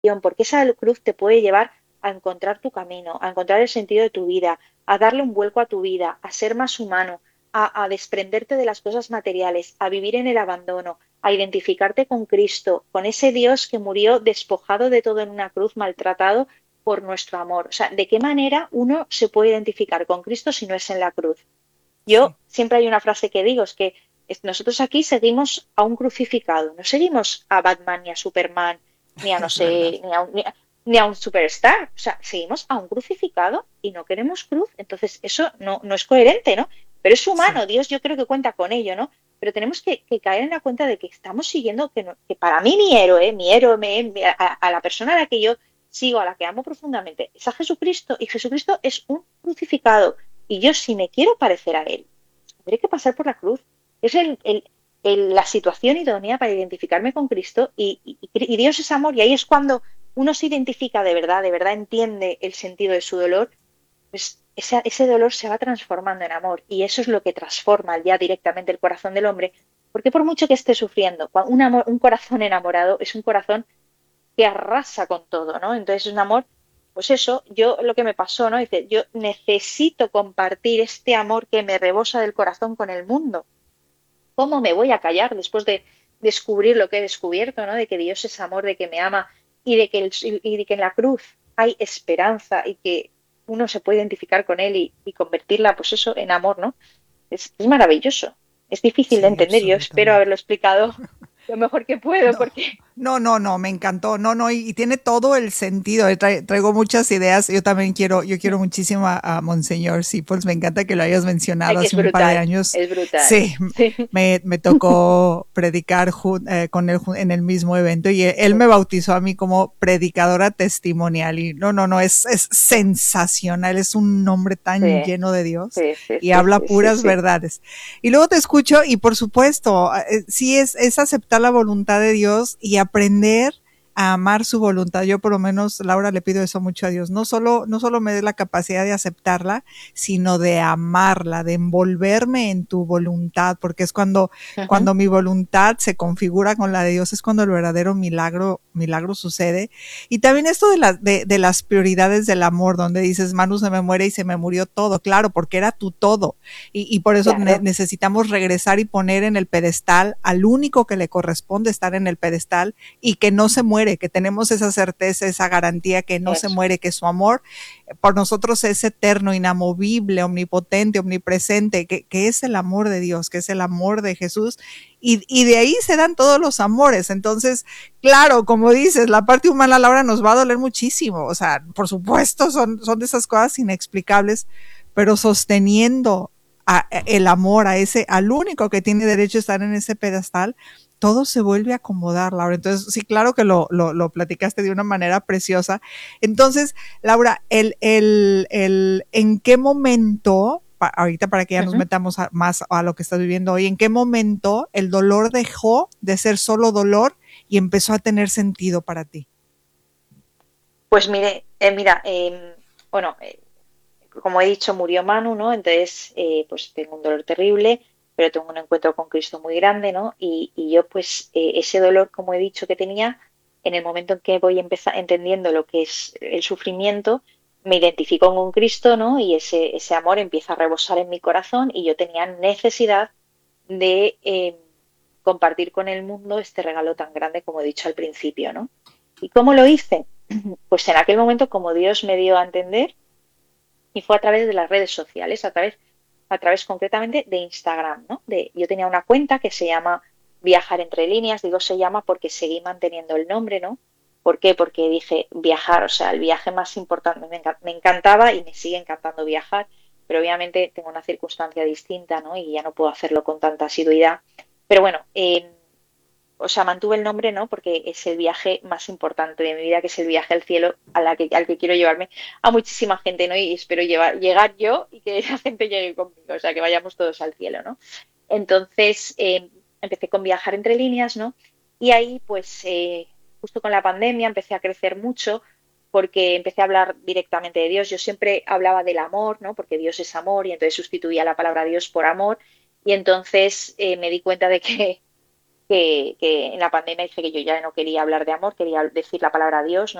porque esa cruz te puede llevar a encontrar tu camino, a encontrar el sentido de tu vida, a darle un vuelco a tu vida, a ser más humano, a desprenderte de las cosas materiales, a vivir en el abandono, a identificarte con Cristo, con ese Dios que murió despojado de todo en una cruz, maltratado por nuestro amor. O sea, ¿de qué manera uno se puede identificar con Cristo si no es en la cruz? Yo Sí. siempre hay una frase que digo, es que nosotros aquí seguimos a un crucificado, no seguimos a Batman ni a Superman, ni a no Es verdad. sé, ni a un superstar, o sea, seguimos a un crucificado y no queremos cruz, entonces eso no es coherente, ¿no? Pero es Sí. humano, Dios yo creo que cuenta con ello, ¿no? Pero tenemos que caer en la cuenta de que estamos siguiendo, que para mí mi héroe, a la persona a la que yo sigo, a la que amo profundamente, es a Jesucristo, y Jesucristo es un crucificado. Y yo, si me quiero parecer a Él, tendré que pasar por la cruz. Es la situación idónea para identificarme con Cristo y Dios es amor. Y ahí es cuando uno se identifica de verdad entiende el sentido de su dolor, pues ese dolor se va transformando en amor. Y eso es lo que transforma ya directamente el corazón del hombre. Porque por mucho que esté sufriendo, un corazón enamorado es un corazón que arrasa con todo, ¿no? Entonces es un amor, pues eso, yo lo que me pasó, ¿no? Dice, yo necesito compartir este amor que me rebosa del corazón con el mundo. ¿Cómo me voy a callar después de descubrir lo que he descubierto, ¿no? De que Dios es amor, de que me ama y de que en la cruz hay esperanza y que uno se puede identificar con él y convertirla, pues eso, en amor, ¿no? Es maravilloso. Es difícil de Sí, entender. Yo espero absolutamente. haberlo explicado lo mejor que puedo No, porque no, me encantó. No, no, y tiene todo el sentido. Traigo muchas ideas. Yo quiero muchísimo a Monseñor Sipols. Me encanta que lo hayas mencionado es hace un par de brutal, años. es brutal. Sí, Sí. me tocó predicar con él en el mismo evento y él me bautizó a mí como predicadora testimonial. Y no, es sensacional. Es un nombre tan Sí, lleno de Dios sí, sí, y sí, habla sí, sí, puras sí. verdades. Y luego te escucho y por supuesto, sí es aceptar la voluntad de Dios y aprender a amar su voluntad. Yo por lo menos, Laura, le pido eso mucho a Dios. No solo me dé la capacidad de aceptarla, sino de amarla, de envolverme en tu voluntad, porque es Ujú. cuando mi voluntad se configura con la de Dios, es cuando el verdadero milagro sucede. Y también esto de las prioridades del amor, donde dices, Manu se me muere y se me murió todo, claro, porque era tu todo. Y por eso Claro, necesitamos regresar y poner en el pedestal al único que le corresponde estar en el pedestal y que no se muere, que tenemos esa certeza, esa garantía que no se eso. muere, que su amor por nosotros es eterno, inamovible, omnipotente, omnipresente, que es el amor de Dios, que es el amor de Jesús. Y de ahí se dan todos los amores. Entonces, claro, como dices, la parte humana, Laura, nos va a doler muchísimo. O sea, por supuesto, son de esas cosas inexplicables, pero sosteniendo el amor al único que tiene derecho a estar en ese pedestal, todo se vuelve a acomodar, Laura. Entonces, sí, claro que lo platicaste de una manera preciosa. Entonces, Laura, ¿en qué momento, ahorita para que ya nos Ujú. metamos más a lo que estás viviendo hoy, en qué momento el dolor dejó de ser solo dolor y empezó a tener sentido para ti? Pues mira, bueno, como he dicho, murió Manu, ¿no? Entonces, pues tengo un dolor terrible, pero tengo un encuentro con Cristo muy grande, ¿no? Y yo, pues, ese dolor, como he dicho que tenía, en el momento en que voy empezar entendiendo lo que es el sufrimiento, me identifico con Cristo, ¿no? Y ese amor empieza a rebosar en mi corazón y yo tenía necesidad de compartir con el mundo este regalo tan grande como he dicho al principio, ¿no? ¿Y cómo lo hice? Pues en aquel momento, como Dios me dio a entender, y fue a través de las redes sociales, a través concretamente de Instagram, ¿no? Yo tenía una cuenta que se llama Viajar entre líneas, digo se llama porque seguí manteniendo el nombre, ¿no? ¿Por qué? Porque dije viajar, o sea, el viaje más importante, me encantaba y me sigue encantando viajar, pero obviamente tengo una circunstancia distinta, ¿no? Y ya no puedo hacerlo con tanta asiduidad. Pero bueno, o sea, mantuve el nombre, ¿no? Porque es el viaje más importante de mi vida, que es el viaje al cielo al que quiero llevarme a muchísima gente, ¿no? Y espero llegar yo y que la gente llegue conmigo, o sea, que vayamos todos al cielo, ¿no? Entonces, empecé con viajar entre líneas, ¿no? Y ahí, pues, justo con la pandemia empecé a crecer mucho porque empecé a hablar directamente de Dios. Yo siempre hablaba del amor, ¿no? Porque Dios es amor y entonces sustituía la palabra Dios por amor. Y entonces me di cuenta de que que en la pandemia dije que yo ya no quería hablar de amor, quería decir la palabra Dios,